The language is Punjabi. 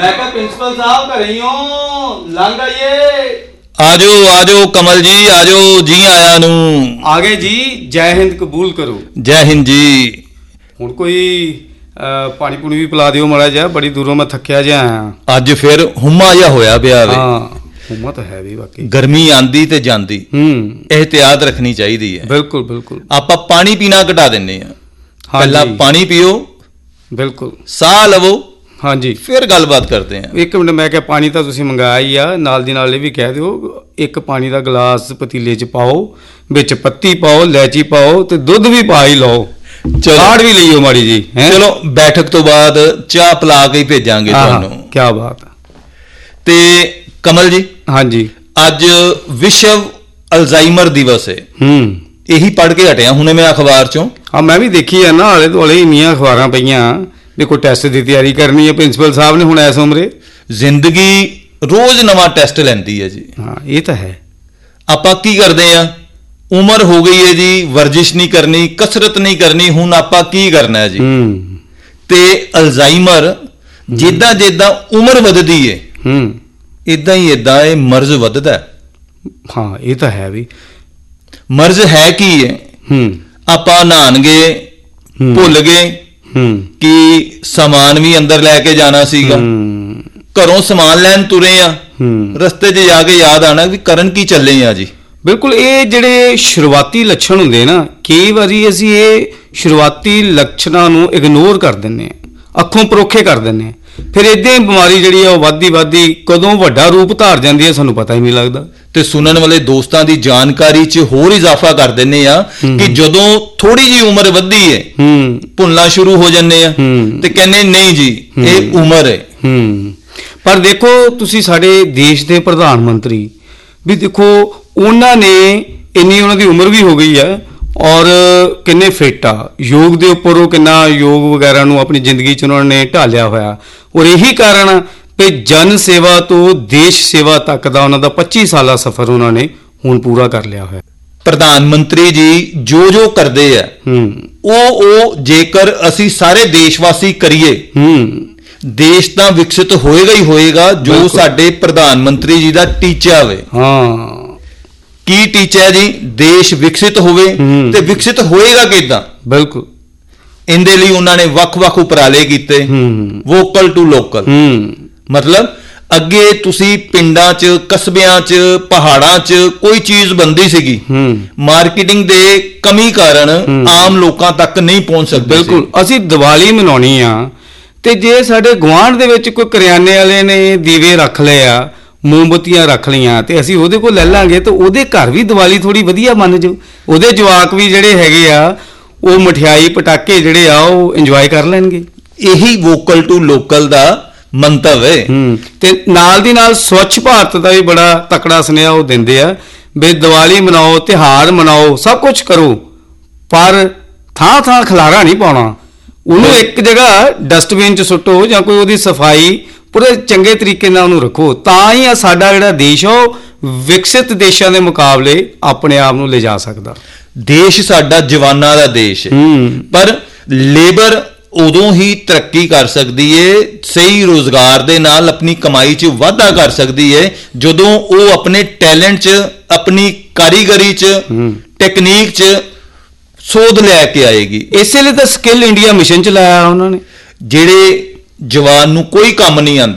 मैं क्या प्रिंसिपल साहब घर ही हूं, लंघ आइए। आजो कमल जी, आजो जी आया नू। आगे जी, जय हिंद कबूल करो। जय हिंद जी। हुण कोई पानी पुनी भी पिला दियो माड़ा जिहा, बड़ी दूरों मैं थकिया जिहा आया। अज फिर हुम्मा जिहा होया पिया वे। हाँ, हुम्मा तो है भी वाकई। गर्मी आंदी ते जांदी, एहतियात रखनी चाहिदी है। बिल्कुल बिल्कुल। आपां पानी पीना घटा दिंने आ। पहला पानी पियो, बिल्कुल साह लवो, हाँ जी, फिर गलबात करते हैं। एक मिनट, मैं क्या पानी तो तुसीं मंगाया ही आ, नाल दी नाल भी कह दिओ एक पानी का गिलास पतीले च पाओ, विच पत्ती पाओ, इलायची पाओ ते दुध भी पा ही लो, चाड़ भी लियो माड़ी जी है। चलो बैठक तो बाद चाह पिला के ही भेजांगे तुहानू। क्या बात है। ते कमल जी, हाँ जी, अज विश्व अल्जाइमर दिवस है। यही पढ़ के हटिया हुणे मैं अखबार चों। हाँ, मैं भी देखी है ना, आले दुआले इन्नियां अखबारां पईयां। देखो टैस्ट की तैयारी करनी है प्रिंसिपल साहब ने, हुण इस उमरे जिंदगी रोज नवा टेस्ट लैंदी है जी। हाँ, ये तो है। आपां की करदे आ, उम्र हो गई है जी, वर्जिश नहीं करनी, कसरत नहीं करनी, हुण आपां की करना है जी। ते अल्जाइमर जिद्दां जिद्दां उम्र वधदी है, इदां ही इदां ये मर्ज वधदा है। हाँ, ये तो है भी। मर्ज है की है, आपां नहान गए, भुल गए कि समान भी अंदर लैके जाना सीगा, घरों समान लैन तुरे आ, रस्ते 'ਚ जाके याद आना भी करन की चले आ जी। बिल्कुल, ये ਜਿਹੜੇ ਸ਼ੁਰੂਆਤੀ ਲੱਛਣ ਹੁੰਦੇ ਨਾ, ਕਈ ਵਾਰੀ ਅਸੀਂ ਇਹ ਸ਼ੁਰੂਆਤੀ ਲੱਛਣਾਂ ਨੂੰ ਇਗਨੋਰ ਕਰ ਦਿੰਦੇ ਆ, ਅੱਖੋਂ ਪਰੋਖੇ ਕਰ ਦਿੰਦੇ ਆ, ਫਿਰ ਇਦਾਂ ਹੀ ਬਿਮਾਰੀ ਜਿਹੜੀ ਆ ਉਹ ਵੱਧਦੀ ਕਦੋਂ ਵੱਡਾ ਰੂਪ ਧਾਰ ਜਾਂਦੀ ਹੈ ਸਾਨੂੰ ਪਤਾ ਹੀ ਨਹੀਂ ਲੱਗਦਾ। ਤੇ ਸੁਣਨ ਵਾਲੇ ਦੋਸਤਾਂ ਦੀ ਜਾਣਕਾਰੀ 'ਚ ਹੋਰ ਇਜ਼ਾਫਾ ਕਰ ਦਿੰਨੇ ਆ ਕਿ ਜਦੋਂ ਥੋੜੀ ਜੀ ਉਮਰ ਵੱਧਦੀ ਹੈ ਭੁੱਲਣਾ ਸ਼ੁਰੂ ਹੋ ਜਾਂਦੇ ਆ ਤੇ ਕਹਿੰਦੇ ਨਹੀਂ ਜੀ ਇਹ ਉਮਰ ਹੈ। ਪਰ ਦੇਖੋ ਤੁਸੀਂ ਸਾਡੇ ਦੇਸ਼ ਦੇ ਪ੍ਰਧਾਨ ਮੰਤਰੀ ਵੀ ਦੇਖੋ, ਉਹਨਾਂ ਨੇ ਇੰਨੀ ਉਹਨਾਂ ਦੀ ਉਮਰ ਵੀ ਹੋ ਗਈ ਹੈ ਔਰ ਕਿੰਨੇ ਫਿੱਟ ਆ, ਯੋਗ ਦੇ ਉੱਪਰ ਉਹ ਕਿੰਨਾ ਯੋਗ ਵਗੈਰਾ ਨੂੰ ਆਪਣੀ ਜ਼ਿੰਦਗੀ 'ਚ ਉਹਨਾਂ ਨੇ ਢਾਲਿਆ ਹੋਇਆ, ਔਰ ਇਹੀ ਕਾਰਨ ਕਿ ਜਨ ਸੇਵਾ ਤੋਂ ਦੇਸ਼ ਸੇਵਾ ਤੱਕ ਦਾ ਉਹਨਾਂ ਦਾ 25 ਸਾਲਾ ਸਫ਼ਰ ਉਹਨਾਂ ਨੇ ਹੁਣ ਪੂਰਾ ਕਰ ਲਿਆ ਹੋਇਆ। ਪ੍ਰਧਾਨ ਮੰਤਰੀ ਜੀ ਜੋ ਕਰਦੇ ਆ ਉਹ ਜੇਕਰ ਅਸੀਂ ਸਾਰੇ ਦੇਸ਼ਵਾਸੀ ਕਰੀਏ, ਦੇਸ਼ ਤਾਂ ਵਿਕਸਿਤ ਹੋਏਗਾ ਹੀ ਹੋਏਗਾ, ਜੋ ਸਾਡੇ ਪ੍ਰਧਾਨ ਮੰਤਰੀ ਜੀ ਦਾ ਟੀਚਾ ਵੇ। ਹਾਂ, ਕੀ ਟੀਚਾ ਹੈ ਜੀ? ਦੇਸ਼ ਵਿਕਸਿਤ ਹੋਵੇ ਤੇ ਵਿਕਸਿਤ ਹੋਏਗਾ ਕਿੱਦਾਂ? ਬਿਲਕੁਲ, ਇਹਦੇ ਲਈ ਉਹਨਾਂ ਨੇ ਵੱਖ-ਵੱਖ ਉਪਰਾਲੇ ਕੀਤੇ। ਵੋਕਲ ਟੂ ਲੋਕਲ, ਮਤਲਬ ਅੱਗੇ ਤੁਸੀਂ ਪਿੰਡਾਂ 'ਚ, ਕਸਬਿਆਂ 'ਚ, ਪਹਾੜਾਂ 'ਚ ਕੋਈ ਚੀਜ਼ ਬੰਦੀ ਸੀਗੀ, ਮਾਰਕੀਟਿੰਗ ਦੇ ਕਮੀ ਕਾਰਨ ਆਮ ਲੋਕਾਂ ਤੱਕ ਨਹੀਂ ਪਹੁੰਚ ਸਕਦੇ। ਬਿਲਕੁਲ, ਅਸੀਂ ਦੀਵਾਲੀ ਮਨਾਉਣੀ ਆ ਤੇ ਜੇ ਸਾਡੇ ਗੁਆਂਢ ਦੇ ਵਿੱਚ ਕੋਈ ਕਰਿਆਨੇ ਵਾਲੇ ਨੇ ਦੀਵੇ ਰੱਖ ਲਏ ਆ, ਮੋਮਬੱਤੀਆਂ ਰੱਖ ਲਈਆਂ, ਤੇ ਅਸੀਂ ਉਹਦੇ ਕੋਲ ਲੈ ਲਾਂਗੇ ਤਾਂ ਉਹਦੇ ਘਰ ਵੀ ਦੀਵਾਲੀ ਥੋੜੀ ਵਧੀਆ ਮੰਨ ਜਾਓ, ਉਹਦੇ ਜਵਾਕ ਵੀ ਜਿਹੜੇ ਹੈਗੇ ਆ ਉਹ ਮਠਿਆਈ ਪਟਾਕੇ ਜਿਹੜੇ ਆ ਉਹ ਇੰਜੋਏ ਕਰ ਲੈਣਗੇ। ਇਹੀ ਵੋਕਲ ਟੂ ਲੋਕਲ ਦਾ ਮੰਤਵ ਹੈ। ਤੇ ਨਾਲ ਦੀ ਨਾਲ ਸਵੱਛ ਭਾਰਤ ਦਾ ਵੀ ਬੜਾ ਤਕੜਾ ਸੁਨੇਹਾ ਉਹ ਦਿੰਦੇ ਆ ਵੀ ਦੀਵਾਲੀ ਮਨਾਓ, ਤਿਉਹਾਰ ਮਨਾਓ, ਸਭ ਕੁਝ ਕਰੋ, ਪਰ ਥਾਂ ਥਾਂ ਖਲਾਰਾ ਨਹੀਂ ਪਾਉਣਾ, ਉਹਨੂੰ ਇੱਕ ਜਗ੍ਹਾ ਡਸਟਬਿਨ 'ਚ ਸੁੱਟੋ ਜਾਂ ਕੋਈ ਉਹਦੀ ਸਫਾਈ ਪੂਰੇ ਚੰਗੇ ਤਰੀਕੇ ਨਾਲ ਉਹਨੂੰ ਰੱਖੋ, ਤਾਂ ਹੀ ਸਾਡਾ ਜਿਹੜਾ ਦੇਸ਼ ਆ ਉਹ ਵਿਕਸਿਤ ਦੇਸ਼ਾਂ ਦੇ ਮੁਕਾਬਲੇ ਆਪਣੇ ਆਪ ਨੂੰ ਲਿਜਾ ਸਕਦਾ। ਦੇਸ਼ ਸਾਡਾ ਜਵਾਨਾਂ ਦਾ ਦੇਸ਼ ਹੈ, ਪਰ ਲੇਬਰ ਉਦੋਂ ਹੀ ਤਰੱਕੀ ਕਰ ਸਕਦੀ ਹੈ, ਸਹੀ ਰੋਜ਼ਗਾਰ ਦੇ ਨਾਲ ਆਪਣੀ ਕਮਾਈ 'ਚ ਵਾਧਾ ਕਰ ਸਕਦੀ ਹੈ, ਜਦੋਂ ਉਹ ਆਪਣੇ ਟੈਲੈਂਟ 'ਚ, ਆਪਣੀ ਕਾਰੀਗਰੀ 'ਚ, ਟੈਕਨੀਕ 'ਚ ਸੋਧ ਲੈ ਕੇ ਆਏਗੀ। ਇਸੇ ਲਈ ਤਾਂ ਸਕਿੱਲ ਇੰਡੀਆ ਮਿਸ਼ਨ ਚਲਾਇਆ ਉਹਨਾਂ ਨੇ। ਜਿਹੜੇ ਜਵਾਨ ਨੂੰ ਕੋਈ ਕੰਮ ਨਹੀਂ ਆਉਂਦਾ,